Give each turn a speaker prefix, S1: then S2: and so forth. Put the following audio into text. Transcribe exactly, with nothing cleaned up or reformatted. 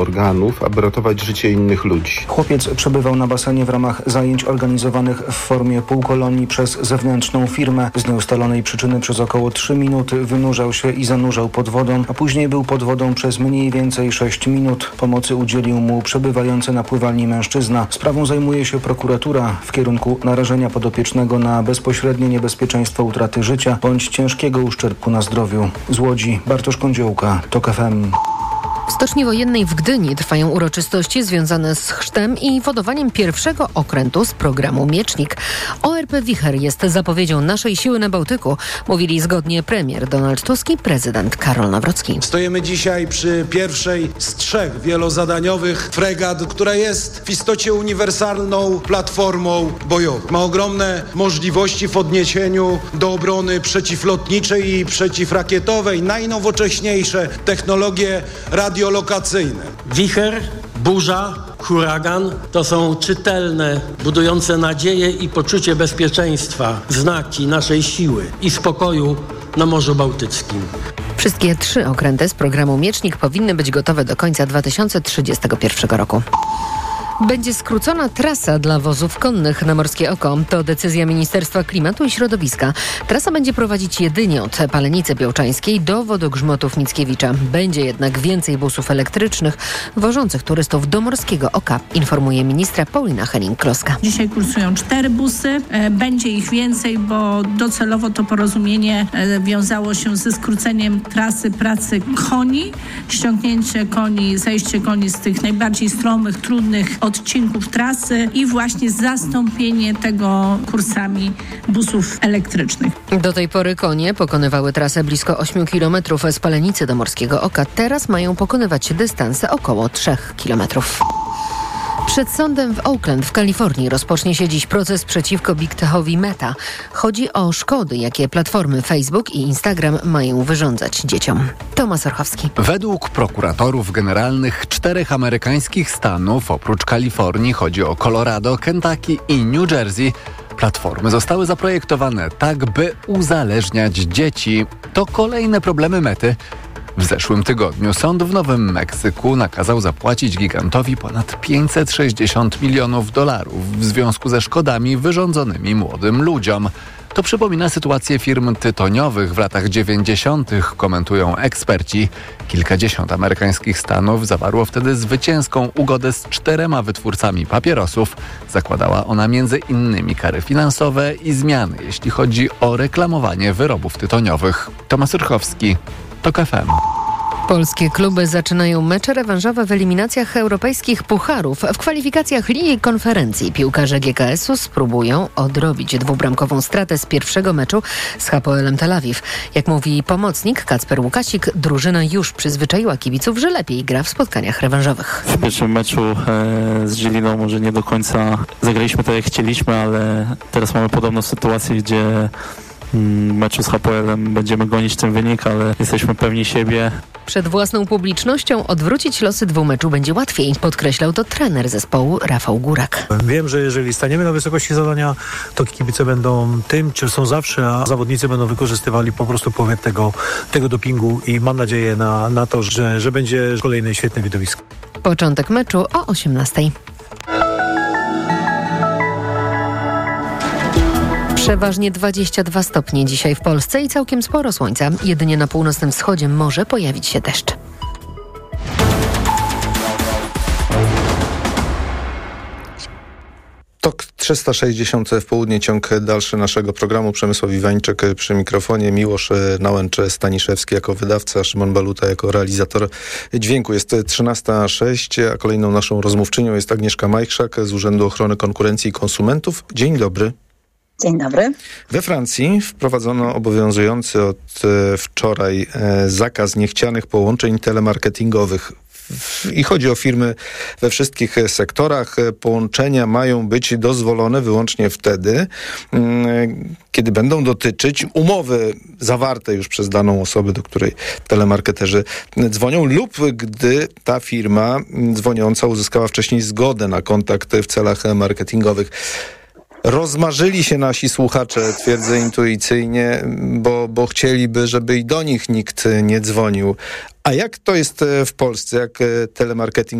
S1: organów, aby ratować życie innych ludzi.
S2: Chłopiec przebywał na basenie w ramach zajęć organizowanych w formie półkolonii przez zewnętrzną firmę. Z nieustalonej przyczyny przez około trzy minuty wynurzał się i zanurzał pod wodą, a później był pod wodą przez mniej więcej sześć minut. Pomocy udzielił mu przebywający na pływalni mężczyzna. Sprawą zajmuje się prokuratura w kierunku narażenia podopiecznego na bezpośrednie niebezpieczeństwo utraty życia bądź ciężkiego uszczerbku na zdrowiu. Z Łodzi Bartosz Kądziołka, TOK F M.
S3: W Stoczni Wojennej w Gdyni trwają uroczystości związane z chrztem i wodowaniem pierwszego okrętu z programu Miecznik. O R P Wicher jest zapowiedzią naszej siły na Bałtyku, mówili zgodnie premier Donald Tusk i prezydent Karol Nawrocki.
S4: Stoimy dzisiaj przy pierwszej z trzech wielozadaniowych fregat, która jest w istocie uniwersalną platformą bojową. Ma ogromne możliwości w odniesieniu do obrony przeciwlotniczej i przeciwrakietowej, najnowocześniejsze technologie radiolokacyjne.
S5: Wicher, burza, huragan to są czytelne, budujące nadzieję i poczucie bezpieczeństwa znaki naszej siły i spokoju na Morzu Bałtyckim.
S3: Wszystkie trzy okręty z programu Miecznik powinny być gotowe do końca dwa tysiące trzydziestego pierwszego roku. Będzie skrócona trasa dla wozów konnych na Morskie Oko. To decyzja Ministerstwa Klimatu i Środowiska. Trasa będzie prowadzić jedynie od Palenicy Białczańskiej do Wodogrzmotów Mickiewicza. Będzie jednak więcej busów elektrycznych wożących turystów do Morskiego Oka, informuje ministra Paulina Henning-Kloska.
S6: Dzisiaj kursują cztery busy. Będzie ich więcej, bo docelowo to porozumienie wiązało się ze skróceniem trasy pracy koni, ściągnięcie koni, zejście koni z tych najbardziej stromych, trudnych odcinków trasy i właśnie zastąpienie tego kursami busów elektrycznych.
S3: Do tej pory konie pokonywały trasę blisko ośmiu kilometrów z Palenicy do Morskiego Oka. Teraz mają pokonywać dystanse około trzech kilometrów. Przed sądem w Oakland w Kalifornii rozpocznie się dziś proces przeciwko Big Techowi Meta. Chodzi o szkody, jakie platformy Facebook i Instagram mają wyrządzać dzieciom. Tomasz Orchowski.
S7: Według prokuratorów generalnych czterech amerykańskich stanów, oprócz Kalifornii, chodzi o Colorado, Kentucky i New Jersey, platformy zostały zaprojektowane tak, by uzależniać dzieci. To kolejne problemy Mety. W zeszłym tygodniu sąd w Nowym Meksyku nakazał zapłacić gigantowi ponad pięćset sześćdziesiąt milionów dolarów w związku ze szkodami wyrządzonymi młodym ludziom. To przypomina sytuację firm tytoniowych w latach dziewięćdziesiątych, komentują eksperci. Kilkadziesiąt amerykańskich stanów zawarło wtedy zwycięską ugodę z czterema wytwórcami papierosów. Zakładała ona między innymi kary finansowe i zmiany, jeśli chodzi o reklamowanie wyrobów tytoniowych. Tomasz Urchowski, TOK F M.
S3: Polskie kluby zaczynają mecze rewanżowe w eliminacjach europejskich pucharów. W kwalifikacjach Ligi Konferencji piłkarze G K S-u spróbują odrobić dwubramkową stratę z pierwszego meczu z Hapoelem Tel Awiw. Jak mówi pomocnik Kacper Łukasik, drużyna już przyzwyczaiła kibiców, że lepiej gra w spotkaniach rewanżowych.
S8: W pierwszym meczu e, z Żiliną może nie do końca zagraliśmy tak jak chcieliśmy, ale teraz mamy podobną sytuację, gdzie w meczu z Hapoelem będziemy gonić ten wynik, ale jesteśmy pewni siebie.
S3: Przed własną publicznością odwrócić losy dwumeczu będzie łatwiej, podkreślał to trener zespołu Rafał Górak.
S9: Wiem, że jeżeli staniemy na wysokości zadania, to kibice będą tym, czym są zawsze, a zawodnicy będą wykorzystywali po prostu połowę tego, tego dopingu i mam nadzieję na, na to, że, że będzie kolejne świetne widowisko.
S3: Początek meczu o osiemnastej. Przeważnie dwadzieścia dwa stopnie dzisiaj w Polsce i całkiem sporo słońca. Jedynie na północnym wschodzie może pojawić się deszcz.
S1: TOK trzysta sześćdziesiąt w południe, ciąg dalszy naszego programu. Przemysław Iwańczyk przy mikrofonie, Miłosz Nałęcz-Staniszewski jako wydawca, Szymon Baluta jako realizator dźwięku. Jest trzynasta sześć, a kolejną naszą rozmówczynią jest Agnieszka Majchrzak z Urzędu Ochrony Konkurencji i Konsumentów. Dzień dobry.
S10: Dzień dobry.
S1: We Francji wprowadzono obowiązujący od wczoraj zakaz niechcianych połączeń telemarketingowych. I chodzi o firmy we wszystkich sektorach. Połączenia mają być dozwolone wyłącznie wtedy, kiedy będą dotyczyć umowy zawarte już przez daną osobę, do której telemarketerzy dzwonią, lub gdy ta firma dzwoniąca uzyskała wcześniej zgodę na kontakt w celach marketingowych. Rozmarzyli się nasi słuchacze, twierdzę intuicyjnie, bo, bo chcieliby, żeby i do nich nikt nie dzwonił. A jak to jest w Polsce, jak telemarketing